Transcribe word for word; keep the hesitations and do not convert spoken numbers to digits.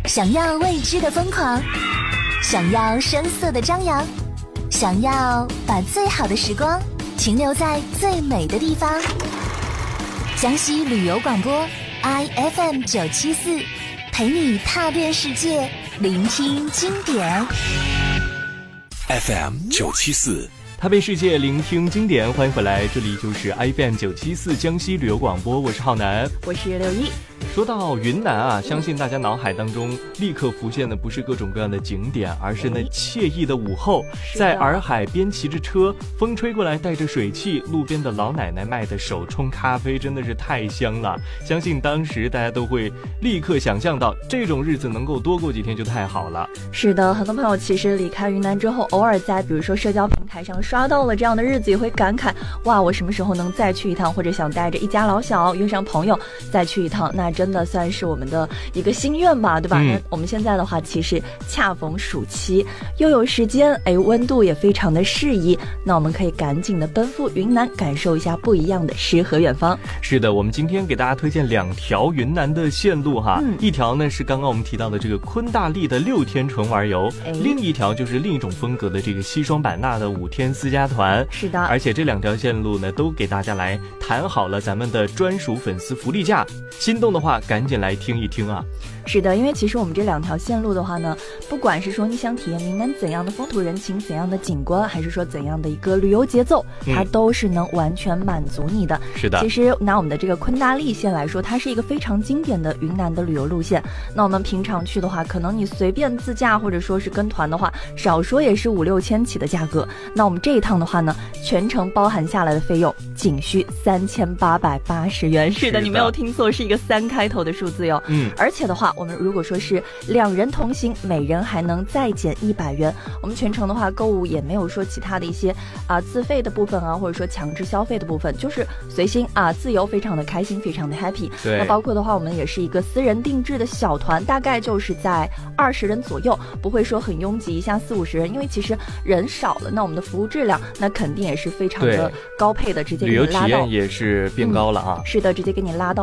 想要未知的疯狂，想要声色的张扬，想要把最好的时光停留在最美的地方。江西旅游广播 I F M 九七四，陪你踏遍世界，聆听经典。 F M 九七四。 踏遍世界，聆听经典，欢迎回来，这里就是 F M 九七四江西旅游广播，我是浩南， 我是刘一。 说到云南啊，相信大家脑海当中立刻浮现的不是各种各样的景点，而是那惬意的午后，在洱海边骑着车，风吹过来带着水汽，路边的老奶奶卖的手冲咖啡真的是太香了。相信当时大家都会立刻想象到，这种日子能够多过几天就太好了。 是的，很多朋友其实离开云南之后，偶尔在比如说社交平台上刷到了这样的日子，也会感慨，哇，我什么时候能再去一趟，或者想带着一家老小约上朋友再去一趟，那真的算是我们的一个心愿吧，对吧？嗯、那我们现在的话其实恰逢暑期，又有时间，哎，温度也非常的适宜，那我们可以赶紧的奔赴云南，感受一下不一样的诗和远方。 是的，我们今天给大家推荐两条云南的线路哈、嗯、一条呢是刚刚我们提到的这个昆大丽的六天纯玩游，另一条就是另一种风格的这个西双版纳的五天私家团。 是的， 而且这两条线路呢都给大家来谈好了咱们的专属粉丝福利价，心动的话赶紧来听一听啊。 是的，因为其实我们这两条线路的话呢，不管是说你想体验云南怎样的风土人情，怎样的景观，还是说怎样的一个旅游节奏，它都是能完全满足你的。 是的， 其实拿我们的这个昆大丽线来说，它是一个非常经典的云南的旅游路线。那我们平常去的话，可能你随便自驾或者说是跟团的话，少说也是五六千起的价格。那我们这一趟的话呢，全程包含下来的费用仅需三千八百八十元。是的，你没有听错，是一个三开头的数字哟。 嗯， 而且的话，我们如果说是两人同行，每人还能再减一百元。我们全程的话，购物也没有说其他的一些啊、呃、自费的部分啊，或者说强制消费的部分，就是随心啊，自由，非常的开心，非常的 happy。 对， 那包括的话，我们也是一个私人定制的小团，大概就是在二十人左右，不会说很拥挤，一下四五十人，因为其实人少了，那我们的服务质量那肯定也是非常的高配的，直接给你拉到， 旅游体验也是变高了啊、 嗯。是的，直接给你拉到